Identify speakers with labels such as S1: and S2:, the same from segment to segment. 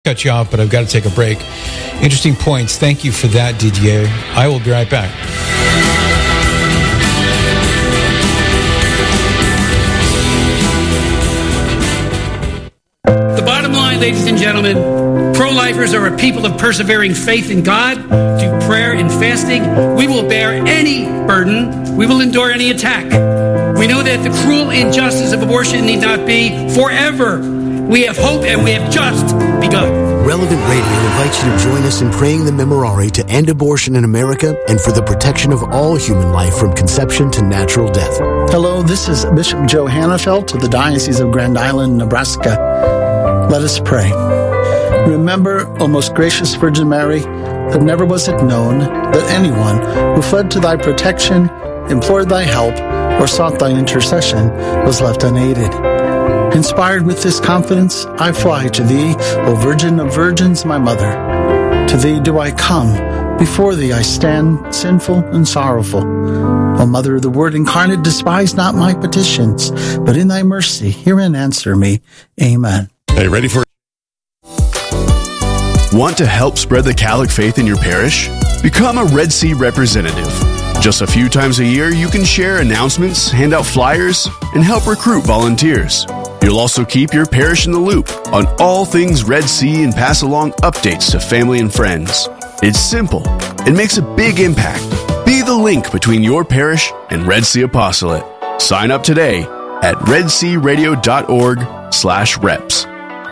S1: Cut you off, but I've got to take a break. Interesting points. Thank you for that, Didier. I will be right back.
S2: The bottom line, ladies and gentlemen, pro-lifers are a people of persevering faith in God, through prayer and fasting. We will bear any burden. We will endure any attack. We know that the cruel injustice of abortion need not be forever. We have hope, and we have just begun.
S3: Relevant Radio invites you to join us in praying the Memorare to end abortion in America and for the protection of all human life from conception to natural death.
S4: Hello, this is Bishop Joe Hannafelt of the Diocese of Grand Island, Nebraska. Let us pray. Remember, O most gracious Virgin Mary, that never was it known that anyone who fled to thy protection, implored thy help, or sought thy intercession was left unaided. Inspired with this confidence, I fly to thee, O Virgin of Virgins, my mother. To thee do I come, before thee I stand, sinful and sorrowful. O Mother of the Word incarnate, despise not my petitions, but in thy mercy hear and answer me. Amen.
S5: Hey, ready for it? Want to help spread the Catholic faith in your parish? Become a Red Sea representative. Just a few times a year, you can share announcements, hand out flyers, and help recruit volunteers. You'll also keep your parish in the loop on all things Red Sea and pass along updates to family and friends. It's simple. It makes a big impact. Be the link between your parish and Red Sea Apostolate. Sign up today at redsearadio.org/reps.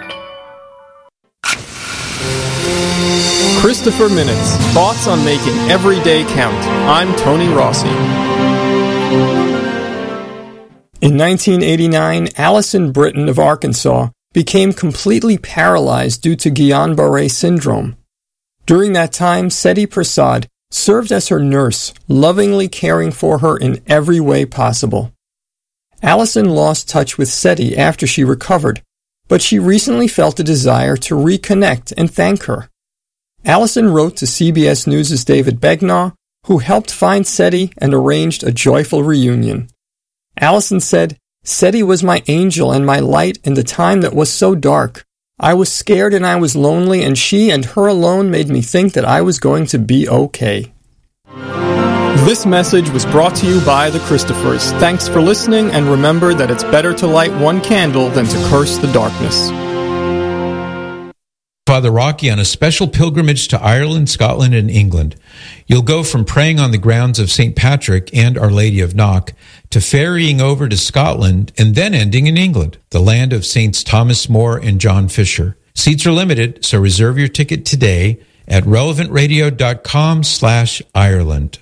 S6: Christopher Minutes, thoughts on making every day count. I'm Tony Rossi. In 1989, Allison Britton of Arkansas became completely paralyzed due to Guillain-Barré syndrome. During that time, Seti Prasad served as her nurse, lovingly caring for her in every way possible. Allison lost touch with Seti after she recovered, but she recently felt a desire to reconnect and thank her. Allison wrote to CBS News' David Begnaw, who helped find Seti and arranged a joyful reunion. Allison said, "Seti was my angel and my light in the time that was so dark. I was scared and I was lonely, and she and her alone made me think that I was going to be okay." This message was brought to you by the Christophers. Thanks for listening, and remember that it's better to light one candle than to curse the darkness.
S1: Father Rocky on a special pilgrimage to Ireland, Scotland, and England. You'll go from praying on the grounds of St. Patrick and Our Lady of Knock to ferrying over to Scotland and then ending in England, the land of Saints Thomas More and John Fisher. Seats are limited, so reserve your ticket today at relevantradio.com/Ireland.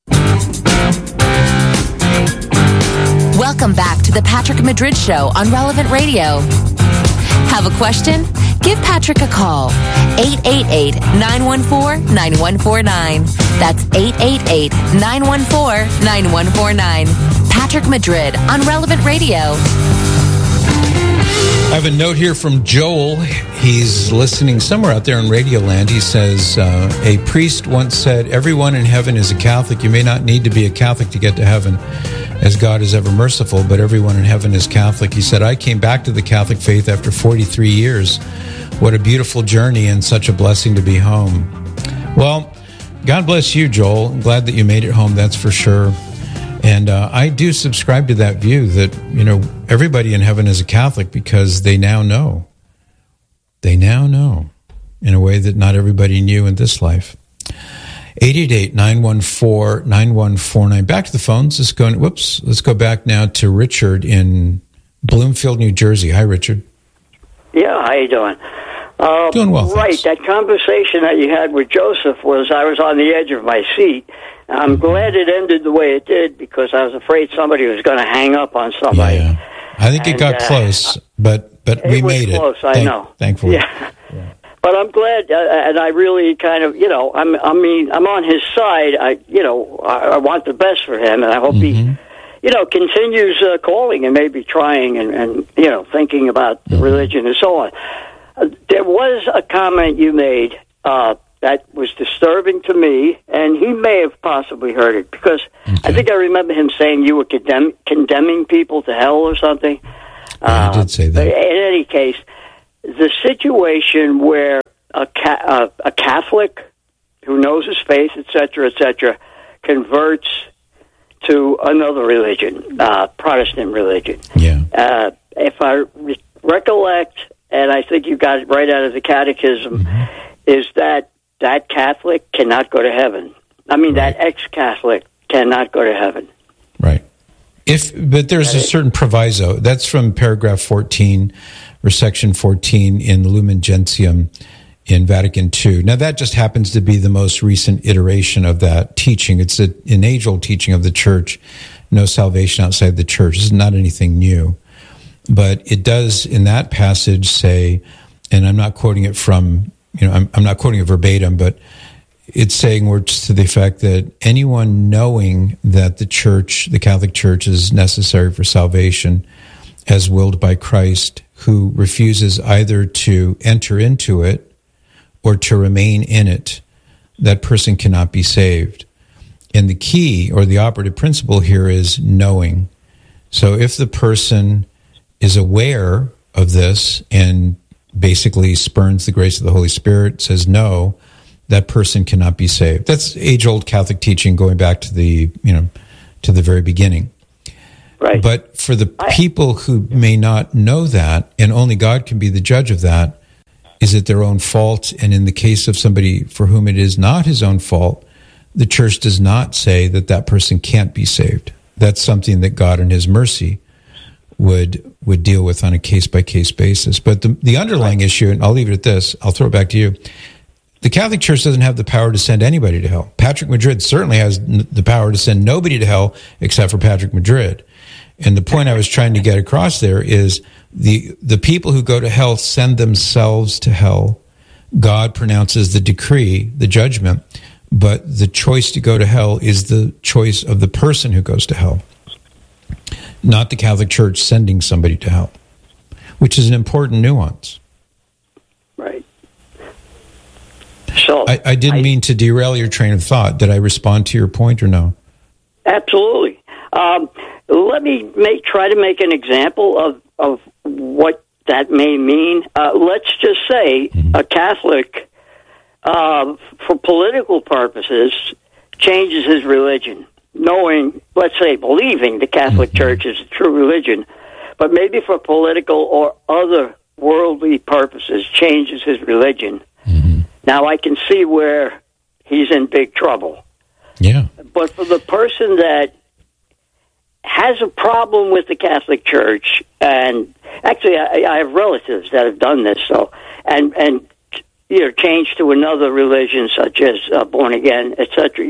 S7: Welcome back to the Patrick Madrid Show on Relevant Radio. Have a question? Give Patrick a call. 888-914-9149. That's 888-914-9149. Patrick Madrid on Relevant Radio.
S1: I have a note here from Joel. He's listening somewhere out there in Radio Land. He says, a priest once said, "Everyone in heaven is a Catholic. You may not need to be a Catholic to get to heaven, as God is ever merciful, but everyone in heaven is Catholic." He said, "I came back to the Catholic faith after 43 years. What a beautiful journey and such a blessing to be home." Well, God bless you, Joel. I'm glad that you made it home, that's for sure. And I do subscribe to that view that, everybody in heaven is a Catholic because they now know. They now know in a way that not everybody knew in this life. 888-914-9149. Back to the phones. Let's go back now to Richard in Bloomfield, New Jersey. Hi, Richard.
S8: Yeah, how you doing?
S1: Doing well,
S8: right,
S1: thanks.
S8: That conversation that you had with Joseph I was on the edge of my seat. I'm glad it ended the way it did because I was afraid somebody was going to hang up on somebody.
S1: Yeah. I think it got close, but we made it.
S8: Close, I know.
S1: Thankfully.
S8: Yeah. But I'm glad, and I really kind of, I'm on his side. I want the best for him, and I hope he, continues calling and maybe trying and thinking about religion and so on. There was a comment you made that was disturbing to me, and he may have possibly heard it because I think I remember him saying you were condemning people to hell or something.
S1: I did say that.
S8: In any case, the situation where a Catholic who knows his faith, etc., converts to another religion, Protestant religion.
S1: Yeah.
S8: If I recollect, and I think you got it right out of the Catechism, is that Catholic cannot go to heaven. I mean, that ex-Catholic cannot go to heaven.
S1: Right. But there's a certain proviso. That's from paragraph 14 or section 14 in Lumen Gentium in Vatican II. Now, that just happens to be the most recent iteration of that teaching. It's an age-old teaching of the Church. No salvation outside the Church. This is not anything new. But it does, in that passage, say, and I'm not quoting it from, I'm not quoting it verbatim, but it's saying words to the effect that anyone knowing that the Church, the Catholic Church, is necessary for salvation, as willed by Christ, who refuses either to enter into it or to remain in it, that person cannot be saved. And the key, or the operative principle here, is knowing. So if the person is aware of this and basically spurns the grace of the Holy Spirit, says no, that person cannot be saved. That's age-old Catholic teaching going back to the very beginning.
S8: Right.
S1: But for the people who may not know that, and only God can be the judge of that, is it their own fault? And in the case of somebody for whom it is not his own fault, the Church does not say that person can't be saved. That's something that God in his mercy would deal with on a case-by-case basis. But the underlying issue, and I'll leave it at this, I'll throw it back to you, the Catholic Church doesn't have the power to send anybody to hell. Patrick Madrid certainly has the power to send nobody to hell except for Patrick Madrid. And the point I was trying to get across there is the people who go to hell send themselves to hell. God pronounces the decree, the judgment, but the choice to go to hell is the choice of the person who goes to hell, not the Catholic Church sending somebody to hell, which is an important nuance.
S8: Right. So
S1: I didn't mean to derail your train of thought. Did I respond to your point or no?
S8: Absolutely. Let me try to make an example of what that may mean. Let's just say a Catholic, for political purposes, changes his religion, knowing, let's say, believing the Catholic Church is a true religion, but maybe for political or other worldly purposes changes his religion. Now, I can see where he's in big trouble.
S1: Yeah.
S8: But for the person that has a problem with the Catholic Church, and actually I have relatives that have done this, so and changed to another religion such as born again, etc.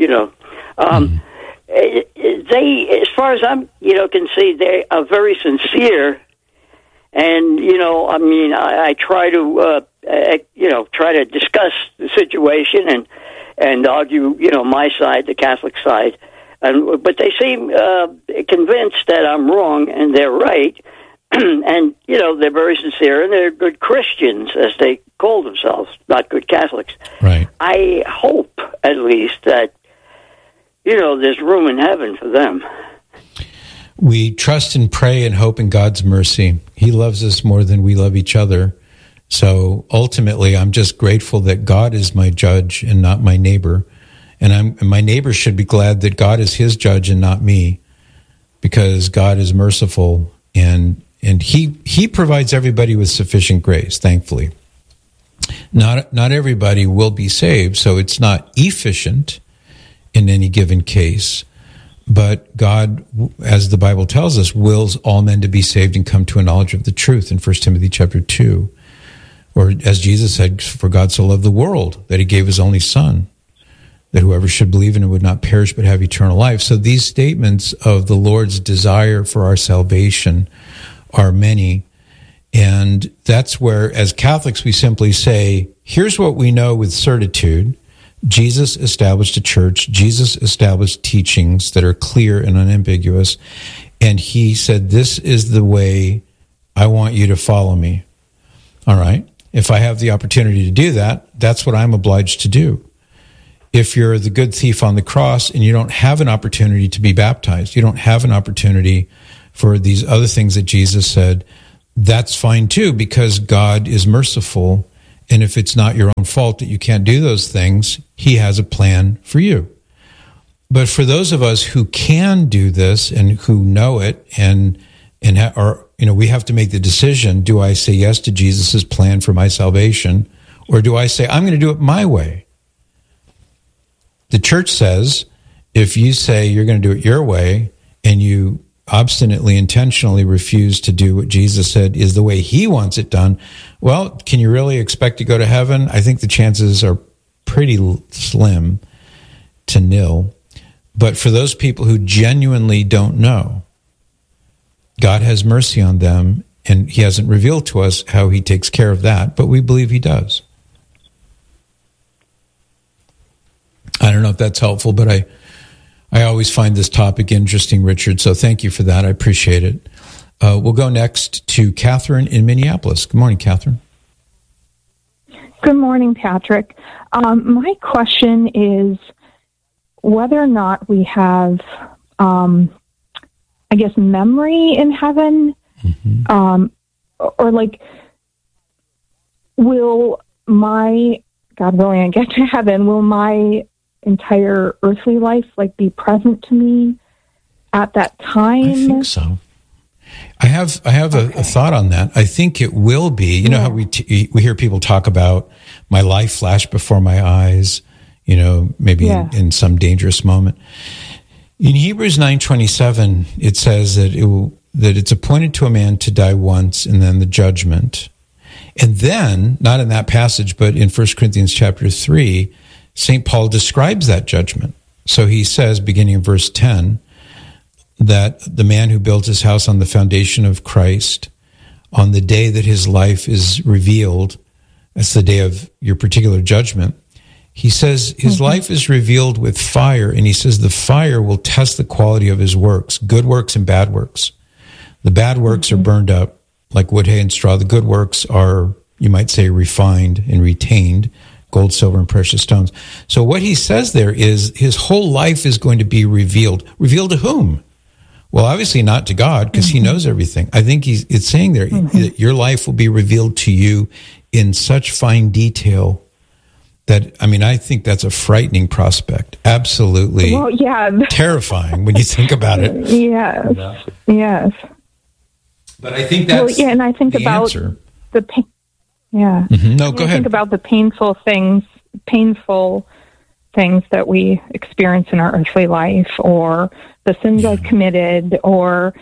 S8: They, as far as I'm can see, they are very sincere, and I try to try to discuss the situation and argue my side, the Catholic side. But they seem convinced that I'm wrong and they're right. And, they're very sincere and they're good Christians, as they call themselves, not good Catholics.
S1: Right.
S8: I hope, at least, that, there's room in heaven for them.
S1: We trust and pray and hope in God's mercy. He loves us more than we love each other. So ultimately, I'm just grateful that God is my judge and not my neighbor. And my neighbor should be glad that God is his judge and not me, because God is merciful and he provides everybody with sufficient grace, thankfully. Not everybody will be saved, so it's not efficient in any given case. But God, as the Bible tells us, wills all men to be saved and come to a knowledge of the truth in 1 Timothy chapter 2. Or as Jesus said, for God so loved the world that he gave his only Son, that whoever should believe in him would not perish but have eternal life. So these statements of the Lord's desire for our salvation are many. And that's where, as Catholics, we simply say, here's what we know with certitude. Jesus established a church. Jesus established teachings that are clear and unambiguous. And he said, this is the way I want you to follow me. All right. If I have the opportunity to do that, that's what I'm obliged to do. If you're the good thief on the cross and you don't have an opportunity to be baptized, you don't have an opportunity for these other things that Jesus said, that's fine too, because God is merciful. And if it's not your own fault that you can't do those things, he has a plan for you. But for those of us who can do this and who know it and are, we have to make the decision, do I say yes to Jesus' plan for my salvation, or do I say, I'm going to do it my way? The church says, if you say you're going to do it your way and you obstinately, intentionally refuse to do what Jesus said is the way he wants it done, well, can you really expect to go to heaven? I think the chances are pretty slim to nil. But for those people who genuinely don't know, God has mercy on them, and he hasn't revealed to us how he takes care of that, but we believe he does. I don't know if that's helpful, but I always find this topic interesting, Richard, so thank you for that. I appreciate it. We'll go next to Catherine in Minneapolis. Good morning, Catherine.
S9: Good morning, Patrick. My question is whether or not we have, memory in heaven, or will my, God willing, I get to heaven, will my entire earthly life be present to me at that time?
S1: I think so. I have a thought on that. I think it will be. You know how we hear people talk about my life flash before my eyes, maybe in some dangerous moment. In Hebrews 9:27, it says that it's appointed to a man to die once and then the judgment. And then, not in that passage, but in 1 Corinthians chapter 3, St. Paul describes that judgment. So he says, beginning in verse 10, that the man who builds his house on the foundation of Christ, on the day that his life is revealed, that's the day of your particular judgment, he says his life is revealed with fire, and he says the fire will test the quality of his works, good works and bad works. The bad works are burned up like wood, hay, and straw. The good works are, you might say, refined and retained, gold, silver, and precious stones. So what he says there is his whole life is going to be revealed. Revealed to whom? Well, obviously not to God, because he knows everything. I think it's saying there that your life will be revealed to you in such fine detail that, I think that's a frightening prospect. Absolutely terrifying when you think about it.
S9: Yes.
S1: But I think that's
S9: and I think about
S1: answer.
S9: The pain. Yeah.
S1: No, go ahead.
S9: Think about the painful things that we experience in our earthly life, or the sins I've committed, but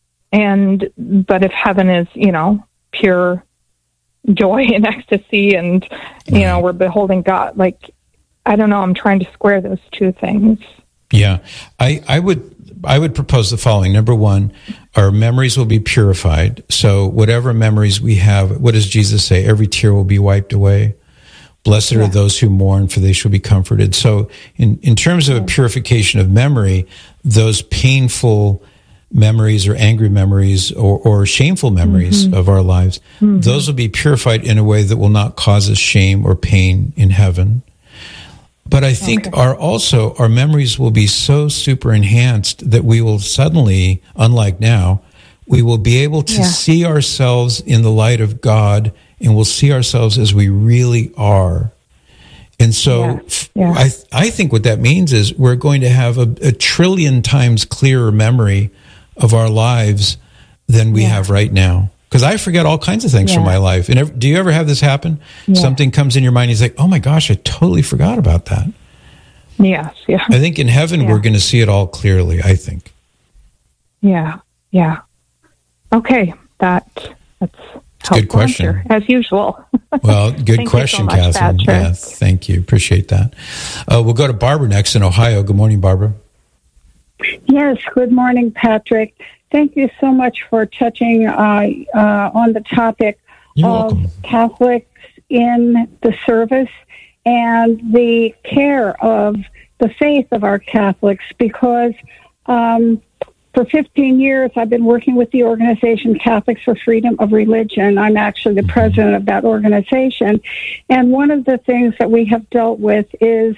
S9: if heaven is, pure joy and ecstasy, and we're beholding God, I don't know, I'm trying to square those two things.
S1: Yeah. I would propose the following. Number one, our memories will be purified. So whatever memories we have, what does Jesus say? Every tear will be wiped away. Blessed are those who mourn, for they shall be comforted. So in terms of a purification of memory, those painful memories or angry memories or shameful memories of our lives, those will be purified in a way that will not cause us shame or pain in heaven. But I think our memories will be so super enhanced that we will suddenly, unlike now, we will be able to see ourselves in the light of God, and we'll see ourselves as we really are. And so I think what that means is we're going to have a trillion times clearer memory of our lives than we have right now. Because I forget all kinds of things from my life. And do you ever have this happen? Yeah. Something comes in your mind, he's like, oh my gosh, I totally forgot about that.
S9: Yes, yeah.
S1: I think in heaven we're going to see it all clearly, I think.
S9: Yeah. Okay, that's a
S1: good question.
S9: Answer, as usual.
S1: Well, good question,
S9: so much,
S1: Catherine.
S9: Patrick.
S1: Yeah, thank you. Appreciate that. We'll go to Barbara next in Ohio. Good morning, Barbara.
S10: Yes, good morning, Patrick. Thank you so much for touching on the topic of Catholics in the service and the care of the faith of our Catholics, because for 15 years I've been working with the organization Catholics for Freedom of Religion. I'm actually the president of that organization. And one of the things that we have dealt with is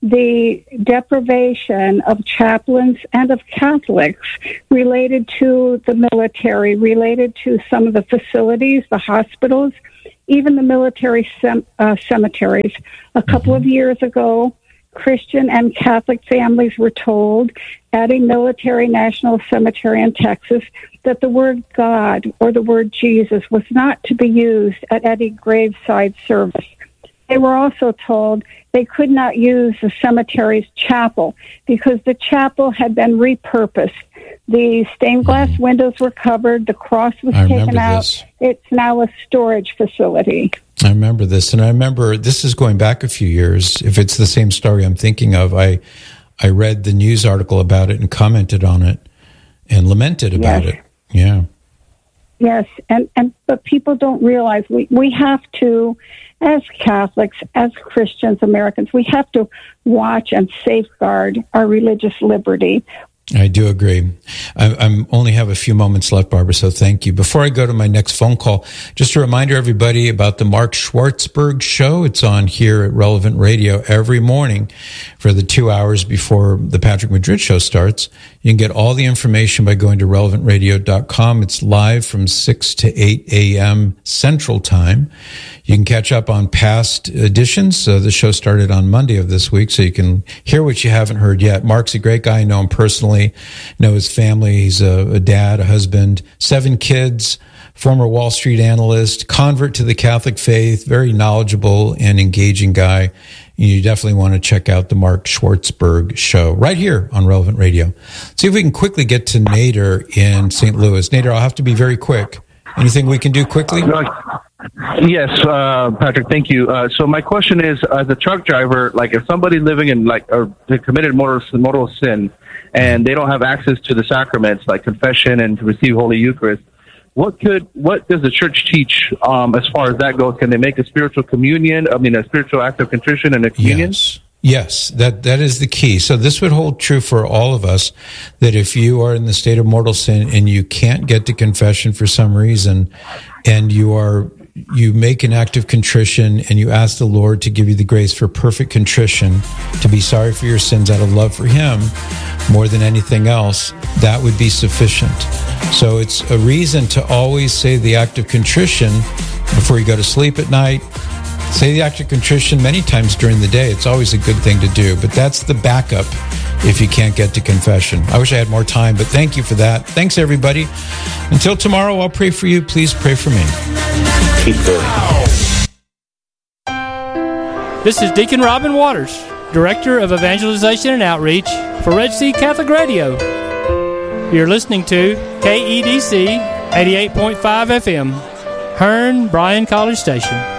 S10: the deprivation of chaplains and of Catholics related to the military, related to some of the facilities, the hospitals, even the military cemeteries. A couple of years ago, Christian and Catholic families were told at a military national cemetery in Texas that the word God or the word Jesus was not to be used at any graveside service. They were also told they could not use the cemetery's chapel because the chapel had been repurposed. The stained glass windows were covered. The cross was taken out. It's now a storage facility.
S1: I remember this, and I remember this is going back a few years. If it's the same story I'm thinking of, I read the news article about it and commented on it and lamented about it. Yeah.
S10: Yes, but people don't realize we have to, as Catholics, as Christians, Americans, we have to watch and safeguard our religious liberty.
S1: I do agree. I only have a few moments left, Barbara, so thank you. Before I go to my next phone call, just a reminder, everybody, about the Mark Schwartzberg Show. It's on here at Relevant Radio every morning for the 2 hours before the Patrick Madrid Show starts. You can get all the information by going to relevantradio.com. It's live from 6 to 8 a.m. Central Time. You can catch up on past editions. The show started on Monday of this week, so you can hear what you haven't heard yet. Mark's a great guy. I know him personally, know his family. He's a dad, a husband, 7 kids, former Wall Street analyst, convert to the Catholic faith, very knowledgeable and engaging guy. You definitely want to check out the Mark Schwartzberg Show right here on Relevant Radio. See if we can quickly get to Nader in St. Louis. Nader, I'll have to be very quick. Anything we can do quickly?
S11: Yes, Patrick, thank you. So my question is, as a truck driver, like if somebody living in they committed mortal sin and they don't have access to the sacraments like confession and to receive Holy Eucharist, what does the church teach as far as that goes? Can they make a spiritual communion? I mean, a spiritual act of contrition and a communion?
S1: Yes, that is the key. So this would hold true for all of us, that if you are in the state of mortal sin and you can't get to confession for some reason, and you make an act of contrition and you ask the Lord to give you the grace for perfect contrition, to be sorry for your sins out of love for Him more than anything else, that would be sufficient. So it's a reason to always say the act of contrition before you go to sleep at night. Say the act of contrition many times during the day. It's always a good thing to do, but that's the backup if you can't get to confession. I wish I had more time, but thank you for that. Thanks, everybody. Until tomorrow, I'll pray for you. Please pray for me.
S11: Keep going.
S12: This is Deacon Robin Waters, Director of Evangelization and Outreach for Red Sea Catholic Radio. You're listening to KEDC 88.5 FM, Hearn Bryan College Station.